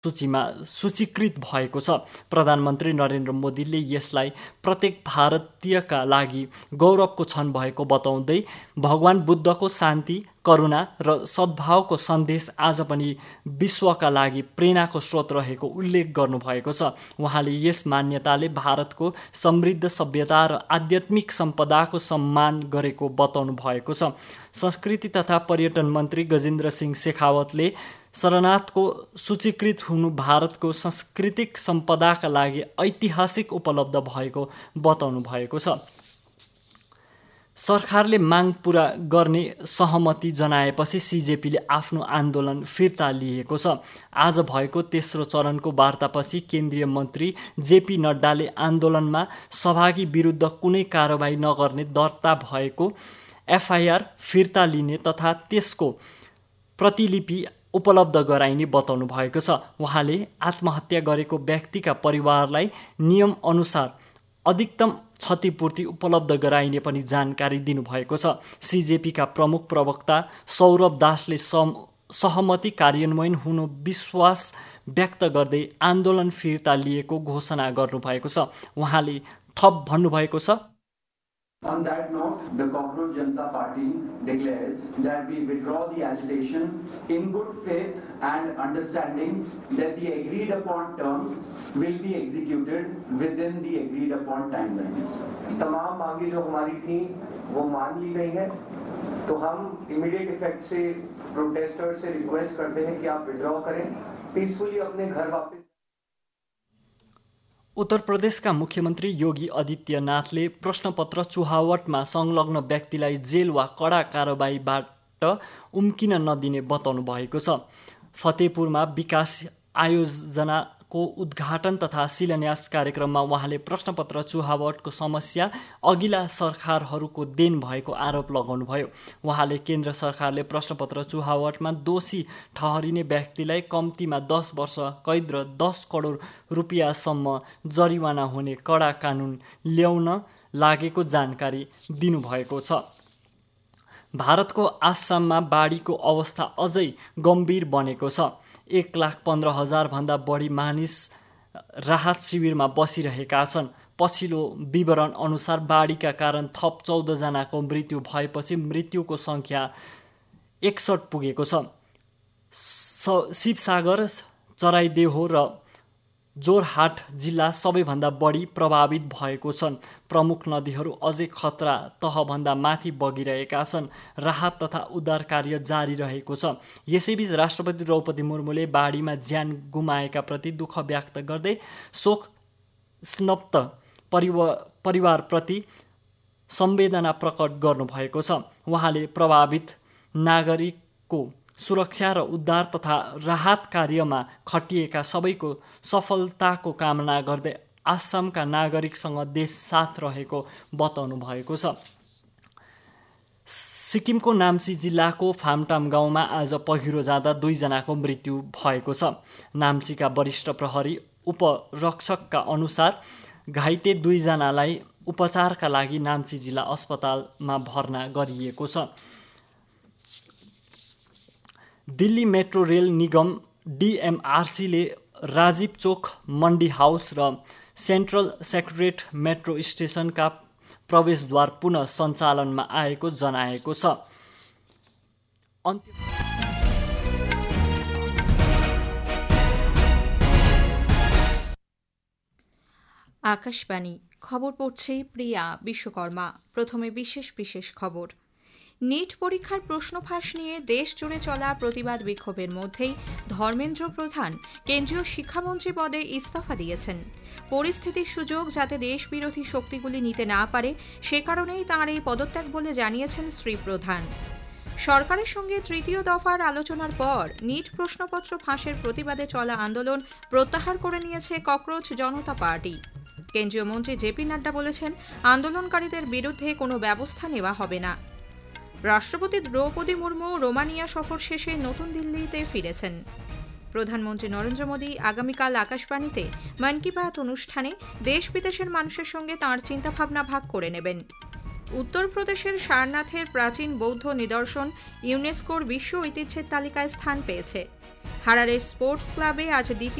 सूचीमा सूचीकृत भएको छ। प्रधानमन्त्री नरेन्द्र मोदीले यसलाई प्रत्येक भारतीयका लागि गौरवको क्षण भएको बताउँदै भगवान बुद्धको शान्ति, करुणा र सद्भावको सन्देश आज पनि विश्वका लागि प्रेरणाको स्रोत रहेको उल्लेख गर्नुभएको छ। उहाँले यस मान्यताले भारतको समृद्ध सभ्यता र आध्यात्मिक सम्पदाको सम्मान गरेको बताउनु भएको छ। संस्कृति तथा पर्यटन मन्त्री गजेन्द्र सिंह शेखावतले सरनाथको सूचीकृत हुनु भारतको सांस्कृतिक सम्पदाका लागि ऐतिहासिक उपलब्ध भएको बताउनु भएको छ। सरकारले माग पूरा गर्ने सहमति जनाएपछि सिजेपीले आफ्नो आन्दोलन फिर्ता लिएको छ। आज भएको तेस्रो चरणको वार्तापछि केन्द्रीय मन्त्री जेपी नड्डाले आन्दोलनमा सहभागी विरुद्ध कुनै कारबाही नगर्ने दर्ता भएको एफआईआर फिर्ता लिने तथा त्यसको प्रतिलिपि उपलब्ध गराइने बताउनु भएको छ। उहाँले आत्महत्या गरेको व्यक्तिका परिवारलाई नियम अनुसार अधिकतम क्षतिपूर्ति उपलब्ध गराइने पनि जानकारी दिनुभएको छ। सिजेपीका प्रमुख प्रवक्ता सौरभ दासले सहमति कार्यान्वयन हुनु विश्वास व्यक्त गर्दै आन्दोलन फिर्ता लिएको घोषणा गर्नुभएको छ। उहाँले थप भन्नुभएको छ, On that note, the Cockroach Janata Party declares that we withdraw the agitation in good faith and understanding that the agreed upon terms will be executed within the agreed upon timelines. तमाम मांगे जो हमारी थी वो मान ली गई हैं, तो हम इमीडिएट इफेक्ट से प्रोटेस्टर से रिक्वेस्ट करते हैं कि आप विड्रॉ करें, पीसफुली अपने घर वापस। उत्तर प्रदेशका मुख्यमन्त्री योगी आदित्यनाथले प्रश्नपत्र चुहावटमा संलग्न व्यक्तिलाई जेल वा कडा कारबाहीबाट उम्किन नदिने बताउनु भएको छ। फतेहपुरमा विकास आयोजनाको उद्घाटन तथा शिलान्यास कार्यक्रममा उहाँले प्रश्नपत्र चुहावटको समस्या अघिल्ला सरकारहरूको देन भएको आरोप लगाउनुभयो। उहाँले केन्द्र सरकारले प्रश्नपत्र चुहावटमा दोषी ठहरिने व्यक्तिलाई कम्तीमा 10 वर्ष कैद र 10 करोड रुपियाँसम्म जरिवाना हुने कडा कानुन ल्याउन लागेको जानकारी दिनुभएको छ। भारतको आसाममा बाढीको अवस्था अझै गम्भीर बनेको छ। 1,15,000 भन्दा बढी मानिस राहत शिविरमा बसिरहेका छन्। पछिल्लो विवरण अनुसार बाढीका कारण थप 14 जनाको मृत्यु भएपछि मृत्युको सङ्ख्या 61 पुगेको छ। शिवसागर, चराइदेहो र जोरहाट जिल्ला सबैभन्दा बढी प्रभावित भएको छन्। प्रमुख नदीहरू अझै खतरा तहभन्दा माथि बगिरहेका छन्। राहत तथा उद्धार कार्य जारी रहेको छ। यसैबीच राष्ट्रपति द्रौपदी मुर्मुले बाढीमा ज्यान गुमाएका प्रति दुःख व्यक्त गर्दै शोक स्नप्त परिवारप्रति संवेदना प्रकट गर्नुभएको छ। उहाँले प्रभावित नागरिकको सुरक्षा र उद्धार तथा राहत कार्यमा खटिएका सबैको सफलताको कामना गर्दै आसामका नागरिकसँग देश साथ रहेको बताउनु भएको छ। सिक्किमको नाम्ची जिल्लाको फामटाम गाउँमा आज पहिरो जाँदा 2 जनाको मृत्यु भएको छ। नाम्चीका वरिष्ठ प्रहरी उपरक्षकका अनुसार घाइते 2 जनालाई उपचारका लागि नाम्ची जिल्ला अस्पतालमा भर्ना गरिएको छ। दिल्ली मेट्रो रेल निगम डीएमआरसीले राजीव चोक, मन्डी हाउस र सेन्ट्रल सेक्रेटरिएट मेट्रो स्टेसनका प्रवेशद्वार पुनः सञ्चालनमा आएको जनाएको छ। আকাশবাণী খবর পড়ছে প্রিয়া বিশ্বকর্মা। প্রথমে বিশেষ খবর। নিট পরীক্ষার প্রশ্ন ফাঁস নিয়ে দেশ জুড়ে চলা প্রতিবাদ বিক্ষোভের মধ্যেই ধর্মেন্দ্র প্রধান কেন্দ্রীয় শিক্ষামন্ত্রী পদে ইস্তফা দিয়েছেন। পরিস্থিতির সুযোগ যাতে দেশ বিরোধী শক্তিগুলি নিতে না পারে সে কারণেই তাঁর এই পদত্যাগ বলে জানিয়েছেন শ্রী প্রধান। সরকারের সঙ্গে তৃতীয় দফার আলোচনার পর নিট প্রশ্নপত্র ফাঁসের প্রতিবাদে চলা আন্দোলন প্রত্যাহার করে নিয়েছে ককরোচ জনতা পার্টি। কেন্দ্রীয় মন্ত্রী জেপি নাড্ডা বলেছেন, আন্দোলনকারীদের বিরুদ্ধে কোনো ব্যবস্থা নেওয়া হবে না। রাষ্ট্রপতি দ্রৌপদী মুর্মু রোমানিয়া সফর শেষে নতুন দিল্লিতে ফিরেছেন। প্রধানমন্ত্রী নরেন্দ্র মোদী আগামীকাল আকাশবাণীতে মন কি বাত অনুষ্ঠানে দেশ বিদেশের মানুষের সঙ্গে তাঁর চিন্তাভাবনা ভাগ করে নেবেন। উত্তরপ্রদেশের সারনাথের প্রাচীন বৌদ্ধ নিদর্শন ইউনেস্কোর বিশ্ব ঐতিহ্যের তালিকায় স্থান পেয়েছে। হারারের স্পোর্টস ক্লাবে আজ দ্বিতীয়